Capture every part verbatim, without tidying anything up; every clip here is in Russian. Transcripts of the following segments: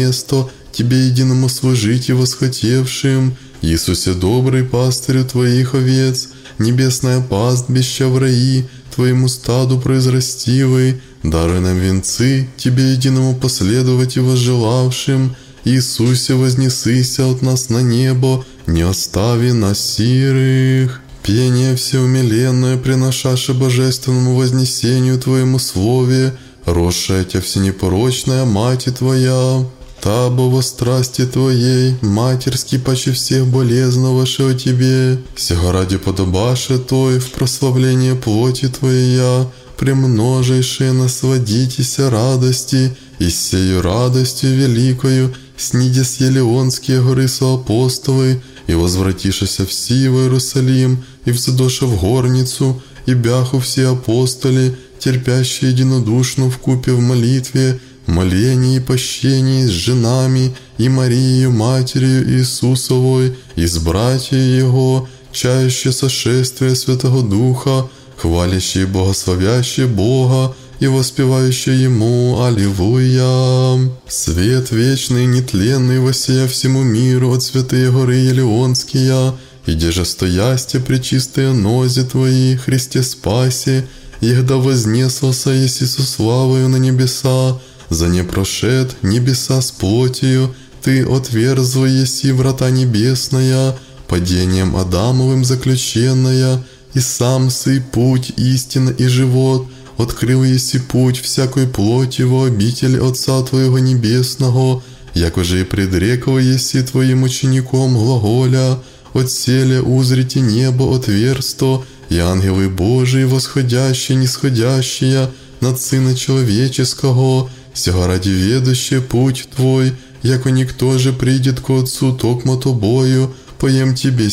место, Тебе единому служить и восхотевшим. Иисусе, добрый пастырю Твоих овец, небесное пастбище в раи, Твоему стаду произрастивый, даруй нам венцы, Тебе единому последовать и возжелавшим. Иисусе, вознесися от нас на небо, не остави нас сирых. Пение всеумиленное, приношаше божественному вознесению Твоему слове, росшая Тя всенепорочная Мать Твоя, Табо во страсти Твоей, матерски паче всех болезноваше о Тебе, сего ради подобаше Той в прославление плоти Твоя, премножайшие насладитеся радости, и сею радостью великою сниде с Елеонские горы соапостолы, и возвратишеся все в Иерусалим, и взадоше в горницу, и бяху все апостоли, терпящие единодушно вкупе в молитве, молении и пощении с женами, и Марией, Матерью Иисусовой, и с братьей Его, чающие сошествие Святого Духа, хвалящие и богословящие Бога, и воспевающие Ему Аллилуйя. Свет вечный, нетленный, воссия всему миру от святые горы Елеонские, и деже стоясте пречистые нози Твои, Христе спаси, егда вознеслся еси со славою на небеса, за не прошед небеса с плотью, Ты отверзла еси врата небесная, падением Адамовым заключенная, и сам сый путь, истина и живот, открыл еси путь всякой плоти во обитель Отца Твоего Небесного, якоже и предрекла еси Твоим учеником глаголя, отселе узрите небо отверсто, и ангелы Божии, восходящие, нисходящие над Сына Человеческого, сего ради ведущие путь Твой, яко никто же придет к Отцу токмо Тобою, поем Тебе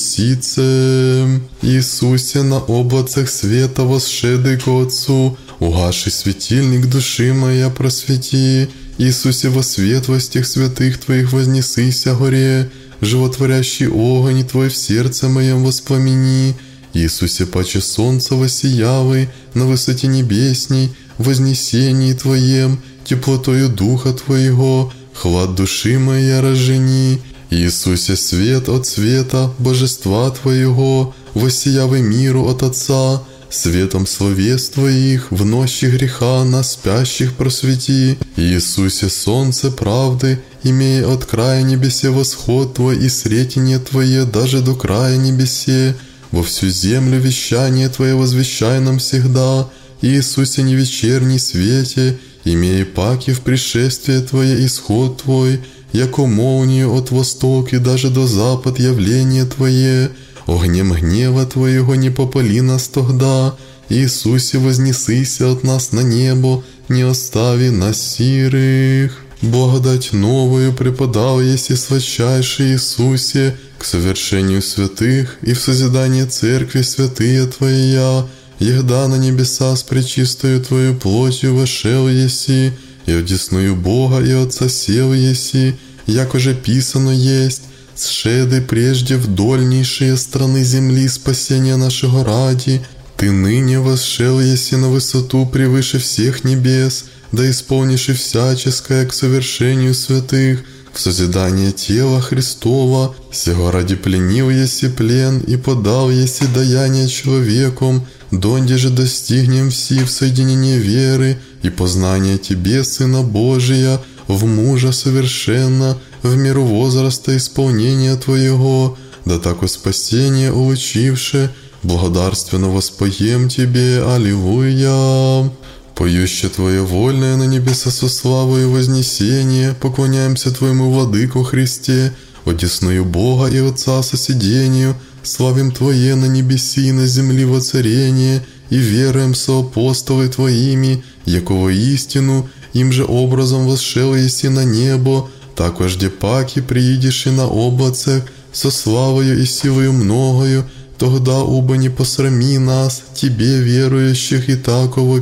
сице. Иисусе, на облацах света восшедый к Отцу, угаши светильник души моя просвети. Иисусе, во светлостях святых Твоих вознесыся горе, животворящий огонь Твой в сердце моем воспламени. Иисусе, паче солнца воссиявый на высоте небесней, вознесении Твоем, теплотою Духа Твоего, хлад души моя разжени. Иисусе, свет от света, божества Твоего, воссиявый миру от Отца, светом словес Твоих, в ночи греха нас спящих просвети. Иисусе, солнце правды, имея от края небесе восход Твой и сретение Твое даже до края небесе, во всю землю вещание Твое возвещай нам всегда. Иисусе, не вечерний свете, имея паки в пришествие Твое исход Твой, яко молнию от востока и даже до запад явление Твое, огнем гнева Твоего не попали нас тогда. Иисусе, вознесыся от нас на небо, не остави нас сирых. Благодать новую преподал еси святчайший Иисусе к совершению святых и в созидание церкви святые Твоя, егда на небеса с пречистою Твою плотью вошел еси, и одесную Бога и Отца сел еси, якоже писано есть, сшеды прежде в дольнейшие страны земли спасения нашего ради, Ты ныне восшел еси на высоту превыше всех небес, да исполнишь и всяческое к совершению святых, в созидание тела Христова, сего ради пленил еси плен и подал еси даяние человеком, донде же достигнем все в соединении веры и познания Тебе, Сына Божия, в мужа совершенно, в меру возраста исполнения Твоего, да тако спасение улучивше, благодарственно воспоем Тебе, Аллилуйя. Поюще Твое вольное на небеса со славою вознесение, поклоняемся Твоему Владыку Христе, одесную Бога и Отца соседению, славим Твое на небеси и на земли воцарение, и веруем со апостолы Твоими, якого истину, им же образом восшел еси на небо, так вожде паки приидешь и на облацах, со славою и силою многою, тогда убо не посрами нас, Тебе верующих и таково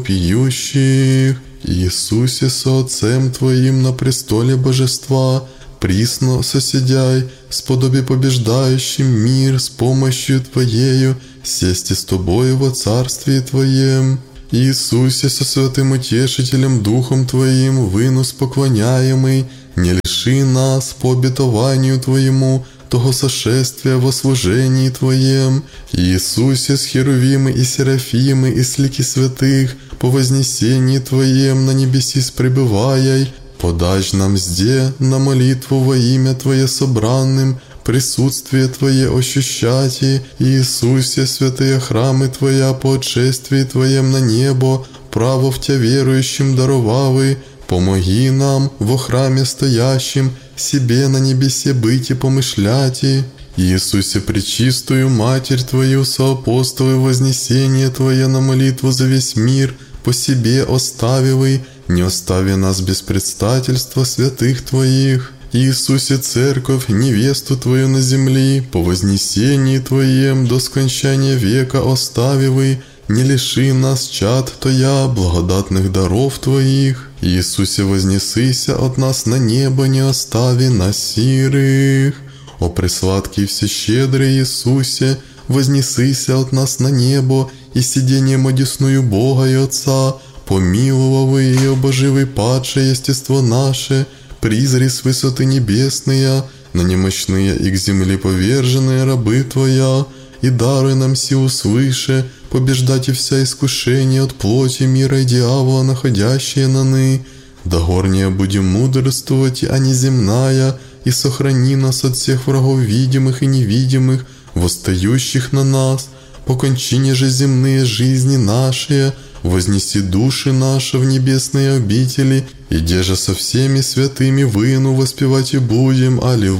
пьющих. Иисусе, со Отцем Твоим на престоле божества, присно соседяй, сподоби побеждающим мир с помощью Твоею, сести с Тобою во Царстве Твоем. Иисусе, со святым Утешителем Духом Твоим, вынос поклоняемый, не лишь лиши нас по обетованию Твоему того сошествия во служении Твоем. Иисусе, с херувимы и серафимы и с лики святых, по вознесении Твоем на небесис пребывая, подаж нам зде на молитву во имя Твое собранным, присутствие Твое ощущати. Иисусе, святые храмы Твоя по отшествии Твоем на небо, право в Тя верующим даровавы, помоги нам во храме стоящим, себе на небесе быть и помышляти. Иисусе, пречистую Матерь Твою, соапостолы вознесение Твое на молитву за весь мир, по себе оставивай, не остави нас без предстательства святых Твоих. Иисусе, Церковь, невесту Твою на земли, по вознесении Твоем до скончания века оставивай, не лиши нас, чад Твоя, благодатных даров Твоих. Иисусе, вознесися от нас на небо, не остави нас сирых. О пресладкий всещедрый Иисусе, вознесися от нас на небо, и сидением одесную Бога и Отца, помиловавый и обоживый падшее естество наше, призри с высоты небесные, на немощные и к земле поверженные рабы Твоя, и даруй нам силу свыше, побеждать и вся искушения от плоти мира и дьявола, находящие на ны. Да горнее будем мудрствовать, а не земная, и сохрани нас от всех врагов видимых и невидимых, восстающих на нас. По кончине же земные жизни наши, вознеси души наши в небесные обители, и деже со всеми святыми выну воспевать и будем.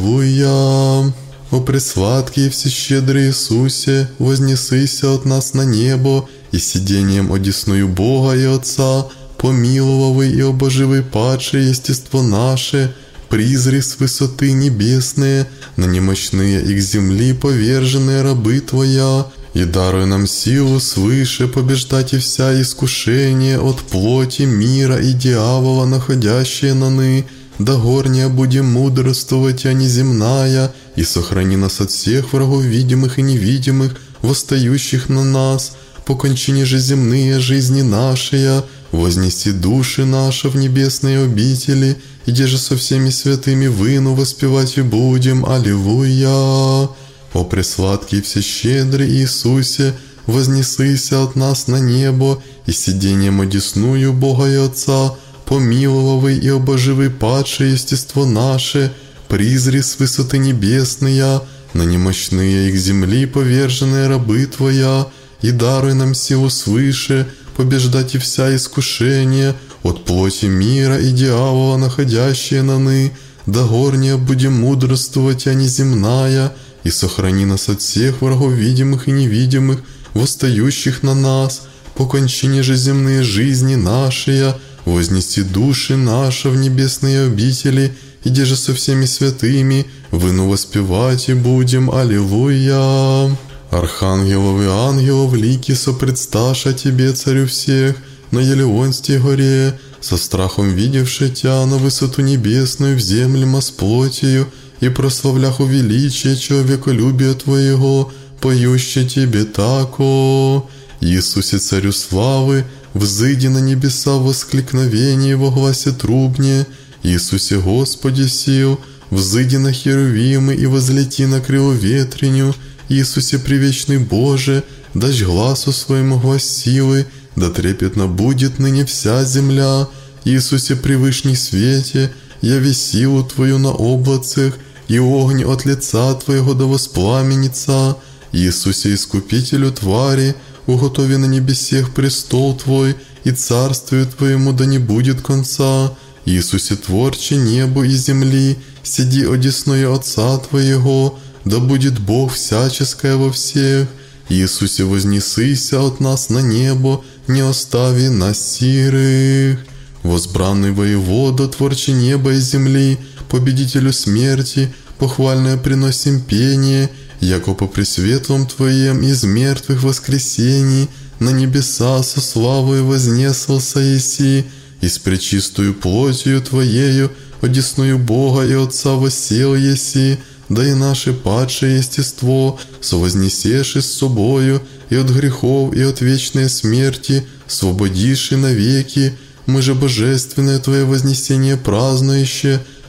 Аллилуйя! О пресладкий и всещедрый Иисусе, вознесися от нас на небо, и сидением одесную Бога и Отца, помиловавый и обоживый падшее естество наше, призри с высоты небесные, на немощные и к земли поверженные рабы Твоя, и даруй нам силу свыше побеждать и вся искушение от плоти мира и дьявола, находящие на ны. Да горнее будем мудрствовать, а не земная, и сохрани нас от всех врагов видимых и невидимых, восстающих на нас. По кончине же земные жизни наши, вознеси души наши в небесные обители, и где же со всеми святыми выну воспевать и будем. Аллилуйя! О пресладкий всещедрый Иисусе, вознесися от нас на небо, и сидением одесную Бога и Отца, помиловавый и обоживый падшее естество наше, призри с высоты небесные, на немощные и к земли поверженные рабы Твоя, и даруй нам силу свыше побеждать и вся искушения от плоти мира и дьявола, находящие на ны. Да горнее будем мудрствовать, а не земная, и сохрани нас от всех врагов видимых и невидимых, восстающих на нас. По кончине же земные жизни наши, вознеси души наши в небесные обители, и где же со всеми святыми выну воспевать и будем. Аллилуйя! Архангелов и ангелов лики сопредсташа Тебе, Царю всех, на Елеонской горе, со страхом видевши Тя на высоту небесную в землю с плотью, и прославляху величие человеколюбия Твоего, поюще Тебе тако. Иисусе, Царю славы, взыди на небеса в воскликновении во гласе трубне. Иисусе, Господи сил, взыди на херувимы и возлети на крыло ветреню. Иисусе, привечный Боже, дашь гласу своему глас силы, да трепетно будет ныне вся земля. Иисусе, превышний свете, яви силу Твою на облацах, и огонь от лица Твоего да воспламенится. Иисусе, искупителю твари, уготови на небесех престол Твой, и царствию Твоему да не будет конца. Иисусе, творче небу и земли, сиди одесную Отца Твоего, да будет Бог всяческое во всех. Иисусе, вознесися от нас на небо, не остави нас сирых. Возбранный воевода, творче неба и земли, победителю смерти, похвальное приносим пение, яко по пресветлом Твоем из мертвых воскресений на небеса со славой вознесался еси, и с пречистою плотью Твоею одесную Бога и Отца воссел еси, да и наше падшее естество совознесеши с собою, и от грехов, и от вечной смерти свободиши навеки. Мы же божественное Твое вознесение празднующее,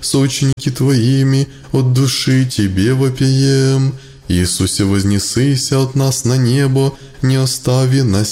соученики Твоими, от души Тебе вопием. Иисусе, вознесыся от нас на небо, не остави нас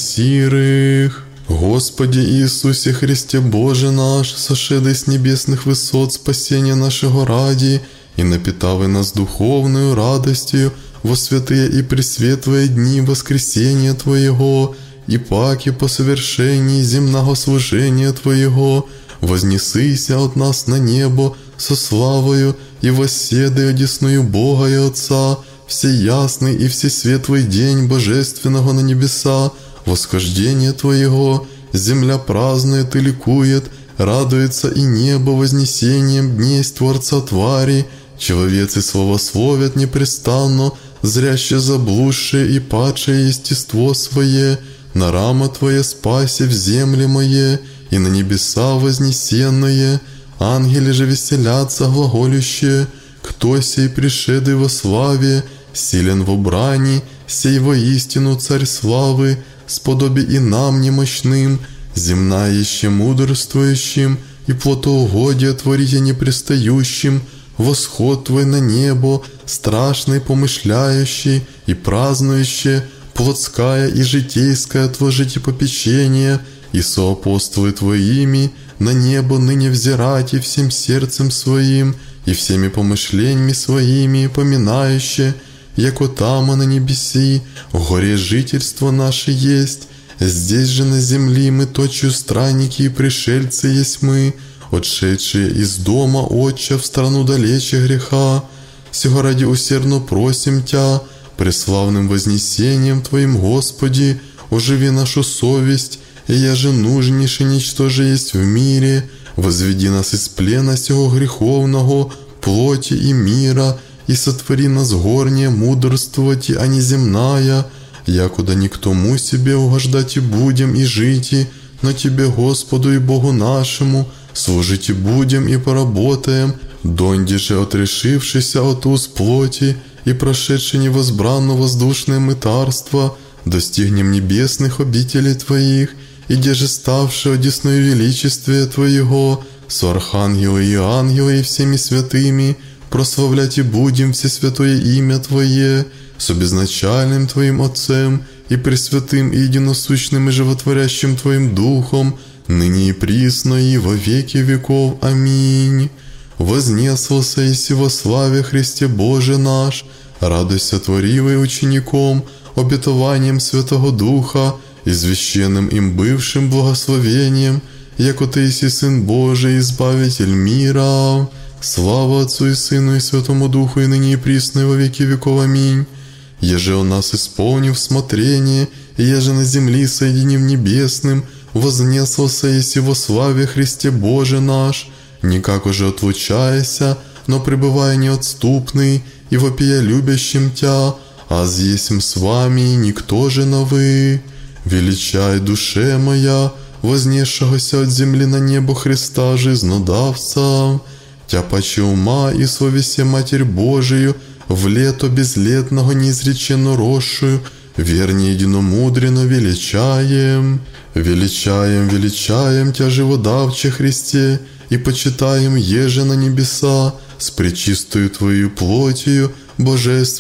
сирых. Господи Иисусе Христе Боже наш, сошедший с небесных высот спасения нашего ради, и напитавай нас духовную радостью во святые и пресветлые дни воскресения Твоего, и паки по совершении земного служения Твоего, вознесыся от нас на небо со славою и восседай одесную Бога и Отца, всеясный и всесветлый день божественного на небеса, восхождение Твоего, земля празднует и ликует, радуется и небо вознесением дней Творца твари, человецы славословят непрестанно, зряще заблудшее и падшее естество свое, на рама Твоя спаси в земле мое, и на небеса вознесенные, ангели же веселятся глаголющие, кто сей пришедый во славе, силен в брани, сей воистину царь славы, сподоби и нам немощным, земнаище мудрствующим, и плотоугодие творите непристающим, восход Твой на небо, страшный помышляющий и празднующий, плотская и житейская Твое попечение, и соапостолы Твоими на небо ныне взирайте всем сердцем своим и всеми помышлениями своими поминающие, яко там на небеси, в горе жительство наше есть, здесь же на земли мы точью странники и пришельцы есть мы, отшедшие из дома Отча в страну далече греха. Сего ради усердно просим Тя, преславным вознесением Твоим, Господи, оживи нашу совесть, и я же нужнейше ничто же есть в мире, возведи нас из плена сего греховного, плоти и мира, и сотвори нас горнее мудрствовать, а не земная, якуда не к тому себе угождать и будем и жить, и, но Тебе, Господу и Богу нашему, служить и будем и поработаем, донде же отрешившися от уз плоти и прошедши невозбранно воздушное мытарство, достигнем небесных обителей Твоих, и где же ставши одесную величествие Твоего, с архангелы и ангелы и всеми святыми, прославлять и будем всесвятое имя Твое, с обезначальным Твоим Отцем и пресвятым и единосущным и животворящим Твоим Духом, ныне и присно и во веки веков. Аминь. Вознеслся и во славе Христе Боже наш, радуйся творивый учеником, обетованием Святого Духа, извещенным им бывшим благословением, яко Ты еси Сын Божий, Избавитель мира. Слава Отцу и Сыну и Святому Духу, и ныне и присно и во веки веков. Аминь. Еже у нас исполнив смотрение, и еже на земли соединив небесным, вознеслся еси во славе Христе Боже наш, никак уже отлучаяся, но пребывая неотступный, и вопия любящим Тя, аз есмь с вами, никто же на вы. Величай, душе моя, вознесшегося от земли на небо Христа жизнодавца, Тя паче ума и совесе Матерь Божию, в лето безлетного неизреченно росшую, вернее единомудренно величаем. Величаем, величаем Тя, живодавче Христе, и почитаем еже на небеса, с пречистою Твою плотью, божественной,